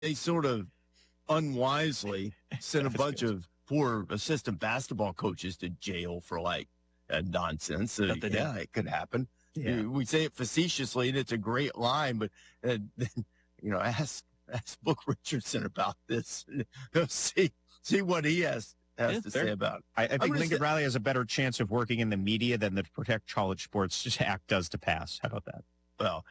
they sort of unwisely sent a bunch of poor assistant basketball coaches to jail for like nonsense. Yeah, it could happen. Yeah. We say it facetiously, and it's a great line, but ask Book Richardson about this. See what he has to say about it. I think Lincoln Riley has a better chance of working in the media than the Protect College Sports Act does to pass. How about that? Well,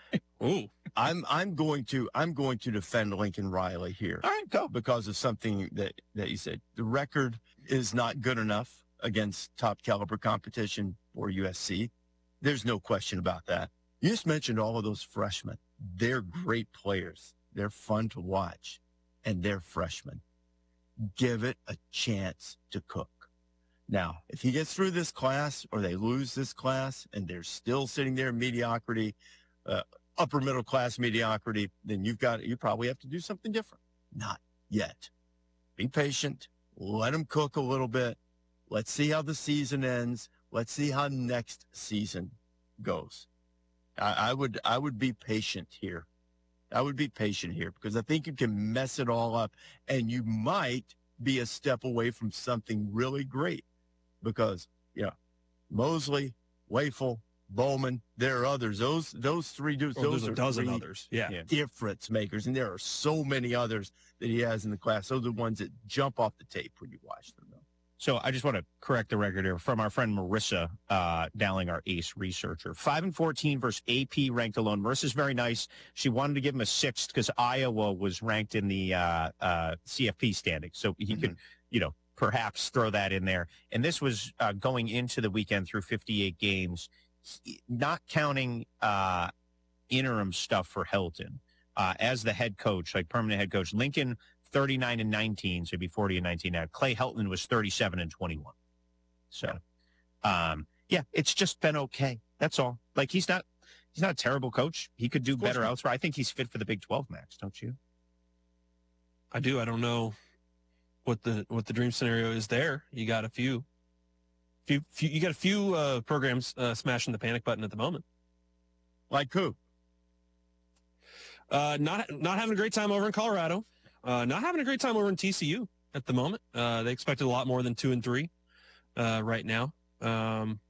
I'm going to defend Lincoln Riley here. All right, go. Because of something that you said. The record is not good enough against top caliber competition for USC. There's no question about that. You just mentioned all of those freshmen. They're great players. They're fun to watch, and they're freshmen. Give it a chance to cook. Now, if he gets through this class or they lose this class and they're still sitting there in mediocrity, upper middle class mediocrity, then you probably have to do something different. Not yet. Be patient. Let them cook a little bit. Let's see how the season ends. Let's see how next season goes. I would be patient here. I would be patient here because I think you can mess it all up and you might be a step away from something really great because, Mosley, Wafel, Bowman, there are others. Those three dudes, those are a dozen others. Yeah. Difference makers. And there are so many others that he has in the class. Those are the ones that jump off the tape when you watch them, though. So I just want to correct the record here from our friend Marissa Dowling, our ace researcher. 5-14 versus AP ranked alone. Marissa's very nice. She wanted to give him a 6th because Iowa was ranked in the CFP standing. So he could, perhaps throw that in there. And this was going into the weekend through 58 games, not counting interim stuff for Helton. As the head coach, like permanent head coach, Lincoln 39-19, so it'd be 40-19 now. Clay Helton was 37-21. So, it's just been okay. That's all. Like he's not a terrible coach. He could do better elsewhere. I think he's fit for the Big 12, Max. Don't you? I do. I don't know what the dream scenario is there. You got a few programs smashing the panic button at the moment. Like who? Not having a great time over in Colorado. Not having a great time over in TCU at the moment. They expected a lot more than 2-3 right now.